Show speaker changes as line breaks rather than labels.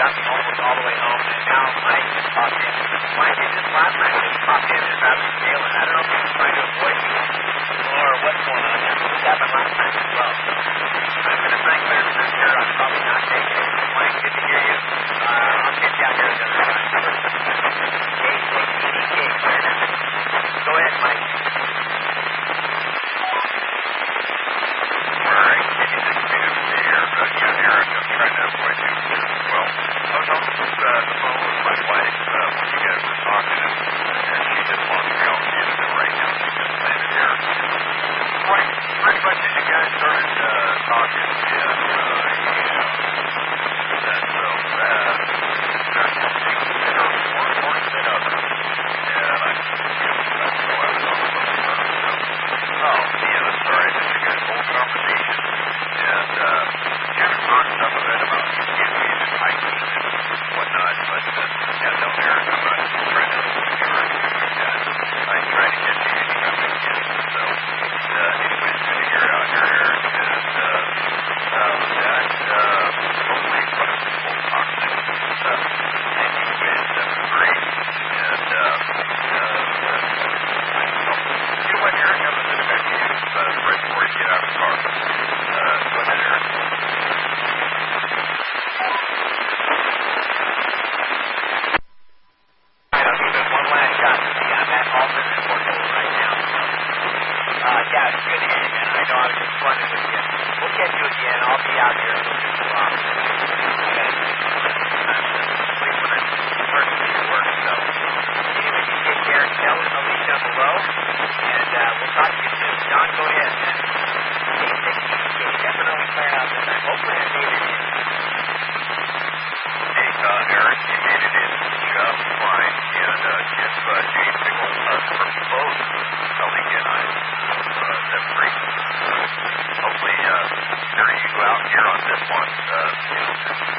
got me almost all the way home, and now Mike just popped in. Mike, this last time he popped in and Travis Galen. I don't know if he was trying to avoid you or what's going on there. This happened last time as well. I'm going to thank Clarence here. I'm probably not taking it. Mike, good to hear you. I'll get you out here the other time. K-6-E-D-K, Clarence. Go ahead, Mike.
All right, can you just get over the air? Yeah, Eric, I'm trying to avoid you as well. I was on the phone with my wife when you guys were talking, and she just lost me all Canada right now. She just landed here. Pretty much as you guys started talking, and so there's some things that are more important than others, and that's why I was on the phone first. So, yeah, I'm sorry that you guys whole conversation, and kind of heard some of it about camping and hiking and whatnot, but yeah, no, Eric, I'm not trying to do anything like that. I try to get you anytime I can. So, anyways, good to hear out here, Eric, and with that, hopefully put us in full toxic. Anyways, that's great, and you know what, Eric, I'm going to send it back to you right before you get out of the car. Go ahead, Eric.
One last shot. See, I'm at Alton and Portola right now. Yeah, it's good to hear you, man. I know I was just funning with you. We'll catch you again. I'll be out here a little bit more often. I got to sleep when I'm personally at work. So, anyway, you take care. Tell us I'll leave down below, and we'll talk to you soon. John, go ahead, man. K-6-E-D-K. Definitely clearing out this time. Hopefully I made it in.
Hey, Eric, you made it in just fine, and give James a gold hug for both Sully and I. That's great. Hopefully, hearing you out here on this one,